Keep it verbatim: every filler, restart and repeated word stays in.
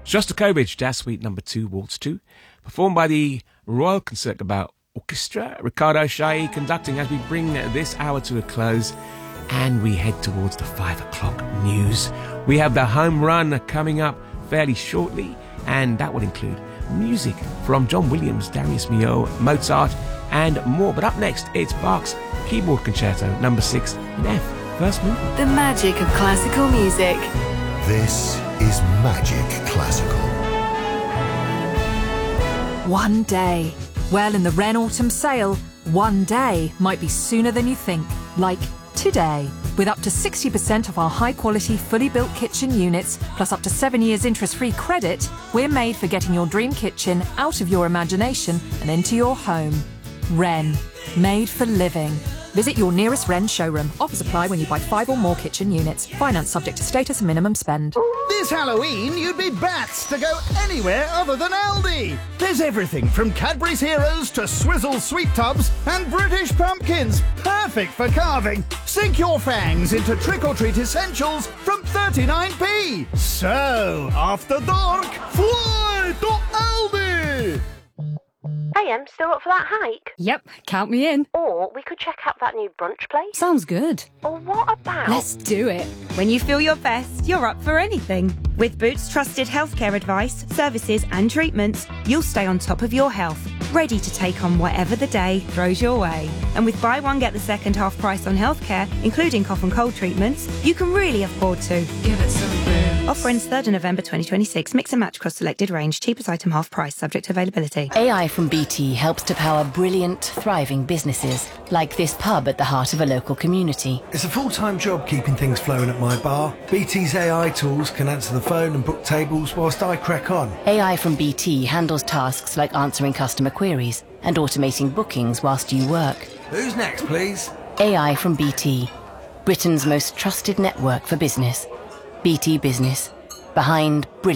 Shostakovich Jazz Suite Number Two, Waltz Two, performed by the Royal Concertgebouw Orchestra. Ricardo Chailly conducting as we bring this hour to a close, and we head towards the five o'clock news. We have the home run coming up fairly shortly, and that will include music from John Williams, Darius Milhaud, Mozart, and more. But up next, it's Bach's Keyboard Concerto Number Six in F, first movement. The magic of classical music. This is Magic Classical. One day. Well, in the Wren Autumn Sale, one day might be sooner than you think. Like today. With up to sixty percent of our high-quality, fully built kitchen units, plus up to seven years interest-free credit, we're made for getting your dream kitchen out of your imagination and into your home. Wren. Made for living. Visit your nearest Wren showroom. Offers apply when you buy five or more kitchen units. Finance subject to status and minimum spend. This Halloween, you'd be bats to go anywhere other than Aldi. There's everything from Cadbury's Heroes to Swizzle Sweet Tubs and British pumpkins. Perfect for carving. Sink your fangs into trick-or-treat essentials from thirty-nine p. So, after dark, fly to Aldi! Hey, Em, still up for that hike? Yep, count me in. Or we could check out that new brunch place. Sounds good. Or what about... Let's do it. When you feel your best, you're up for anything. With Boots trusted healthcare advice, services and treatments, you'll stay on top of your health, ready to take on whatever the day throws your way. And with buy one get the second half price on healthcare, including cough and cold treatments, you can really afford to. Give it some Boots. Offer ends third of November twenty twenty-six. Mix and match across selected range. Cheapest item half price, subject to availability. A I from B T helps to power brilliant, thriving businesses, like this pub at the heart of a local community. It's a full-time job keeping things flowing at my bar. B T's A I tools can answer the phone and book tables whilst I crack on. A I from B T handles tasks like answering customer queries and automating bookings whilst you work. Who's next, please? A I from B T, Britain's most trusted network for business. B T Business. Behind brilliant